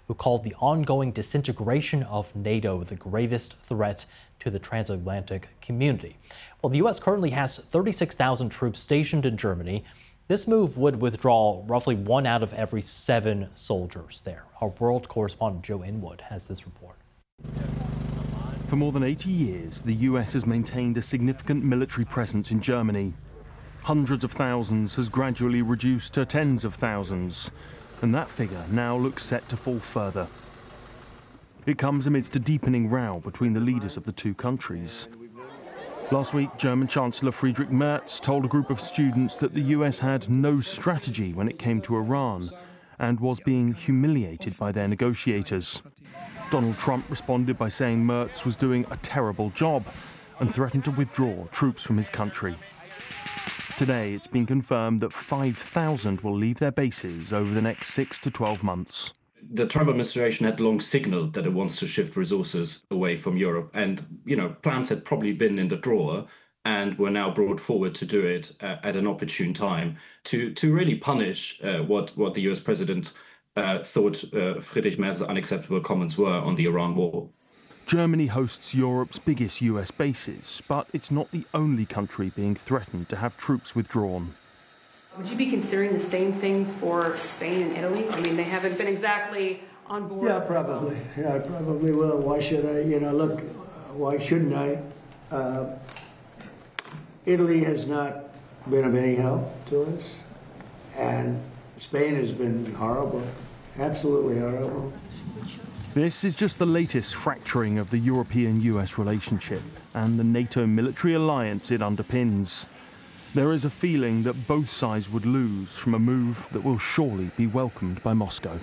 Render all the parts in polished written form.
who called the ongoing disintegration of NATO the greatest threat to the transatlantic community. Well, the U.S. currently has 36,000 troops stationed in Germany. This move would withdraw roughly 1 out of every 7 soldiers there. Our world correspondent Joe Inwood has this report. For more than 80 years, the US has maintained a significant military presence in Germany. Hundreds of thousands has gradually reduced to tens of thousands, and that figure now looks set to fall further. It comes amidst a deepening row between the leaders of the two countries. Last week, German Chancellor Friedrich Merz told a group of students that the US had no strategy when it came to Iran and was being humiliated by their negotiators. Donald Trump responded by saying Merz was doing a terrible job and threatened to withdraw troops from his country. Today, it's been confirmed that 5,000 will leave their bases over the next 6 to 12 months. The Trump administration had long signaled that it wants to shift resources away from Europe. And, plans had probably been in the drawer and were now brought forward to do it at an opportune time to really punish what the US president thought Friedrich Merz's unacceptable comments were on the Iran war. Germany hosts Europe's biggest US bases, but it's not the only country being threatened to have troops withdrawn. Would you be considering the same thing for Spain and Italy? I mean, they haven't been exactly on board. Yeah, probably. Yeah, I probably will. Why should I? Look, why shouldn't I? Italy has not been of any help to us, and Spain has been horrible, absolutely horrible. This is just the latest fracturing of the European-US relationship and the NATO military alliance it underpins. There is a feeling that both sides would lose from a move that will surely be welcomed by Moscow.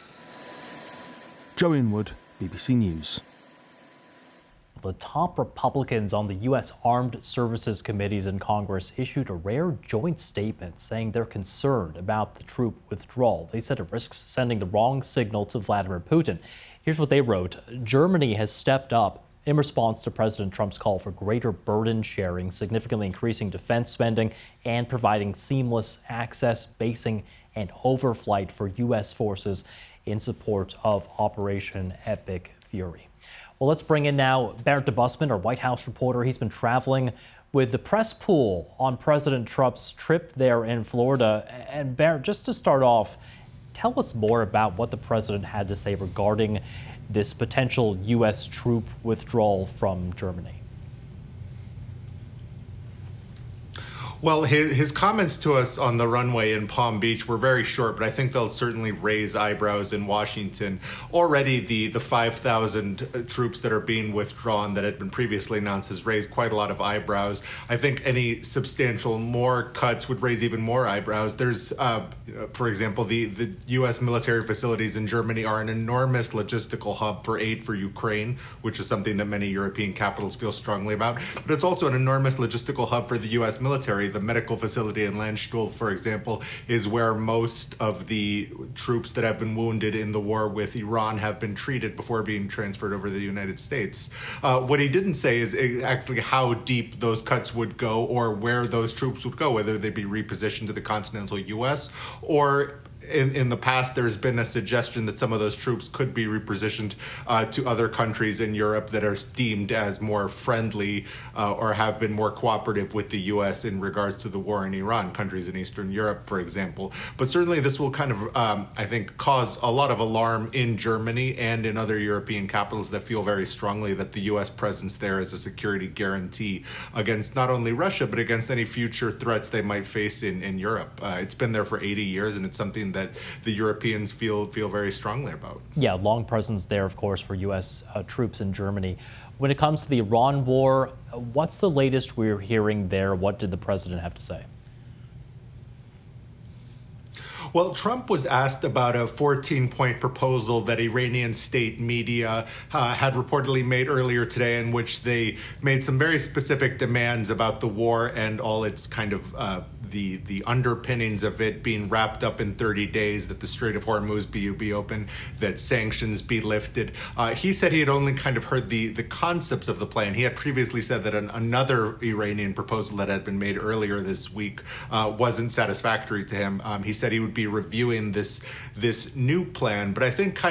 Joe Inwood, BBC News. The top Republicans on the U.S. Armed Services Committees in Congress issued a rare joint statement saying they're concerned about the troop withdrawal. They said it risks sending the wrong signal to Vladimir Putin. Here's what they wrote. Germany has stepped up in response to President Trump's call for greater burden sharing, significantly increasing defense spending and providing seamless access, basing, and overflight for U.S. forces in support of Operation Epic Fury. Well, let's bring in now Barrett DeBusman, our White House reporter. He's been traveling with the press pool on President Trump's trip there in Florida. And Barrett, just to start off, tell us more about what the president had to say regarding this potential U.S. troop withdrawal from Germany. Well, his comments to us on the runway in Palm Beach were very short, but I think they'll certainly raise eyebrows in Washington. Already, the 5,000 troops that are being withdrawn that had been previously announced has raised quite a lot of eyebrows. I think any substantial more cuts would raise even more eyebrows. There's, for example, the U.S. military facilities in Germany are an enormous logistical hub for aid for Ukraine, which is something that many European capitals feel strongly about. But it's also an enormous logistical hub for the U.S. military. The medical facility in Landstuhl, for example, is where most of the troops that have been wounded in the war with Iran have been treated before being transferred over to the United States. What he didn't say is actually how deep those cuts would go or where those troops would go, whether they be repositioned to the continental U.S. or in the past, there's been a suggestion that some of those troops could be repositioned to other countries in Europe that are deemed as more friendly or have been more cooperative with the U.S. in regards to the war in Iran, countries in Eastern Europe, for example. But certainly this will kind of, I think, cause a lot of alarm in Germany and in other European capitals that feel very strongly that the U.S. presence there is a security guarantee against not only Russia, but against any future threats they might face in Europe. It's been there for 80 years, and it's something that the Europeans feel very strongly about. Yeah, long presence there, of course, for U.S. Troops in Germany. When it comes to the Iran war, what's the latest we're hearing there? What did the president have to say? Well, Trump was asked about a 14-point proposal that Iranian state media had reportedly made earlier today, in which they made some very specific demands about the war and all its kind of the underpinnings of it being wrapped up in 30 days, that the Strait of Hormuz be open, that sanctions be lifted. He said he had only kind of heard the concepts of the plan. He had previously said that another Iranian proposal that had been made earlier this week wasn't satisfactory to him. He said he would be reviewing this new plan, but I think kind